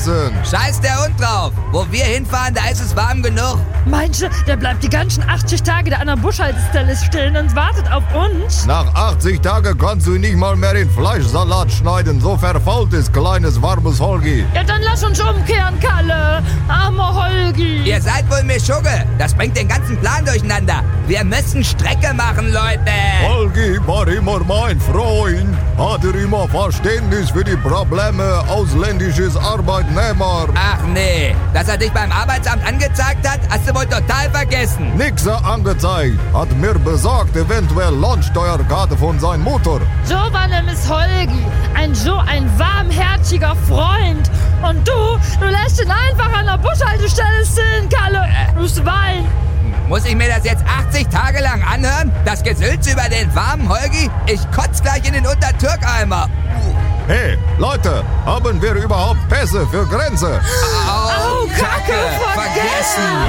essen. Scheiß der Hund drauf. Wo wir hinfahren, da ist es warm genug. Manche, der bleibt die ganzen 80 Tage da an der Bushaltestelle stehen und wartet auf uns. Nach 80 Tagen kannst du nicht mal mehr den Fleischsalat schneiden. So verfault ist kleines, warmes Holgi. Ja, dann lass uns umkehren, Kalle. Armer Holgi. Ihr seid wohl Mischugge. Das bringt den ganzen Plan durcheinander. Wir müssen Strecke machen, Leute. Holgi war immer mein Freund. Hatte immer Verständnis für die Probleme ausländisches Arbeitnehmer. Ach nee, dass er dich beim Arbeitsamt angezeigt hat, hast du wohl total vergessen. Nix angezeigt. Hat mir besorgt, eventuell Lohnsteuerkarte von seiner Mutter. So war nämlich Holgi. So ein warmherziger Freund. Und du lässt ihn einfach an der Bushaltestelle stehen, Kalle. Du Schwein. Muss ich mir das jetzt 80 Tage lang anhören? Das Gesülz über den warmen Holgi? Ich kotz gleich in den Untertürkeimer. Hey, Leute, haben wir überhaupt Pässe für Grenze? Au, Kacke, vergessen.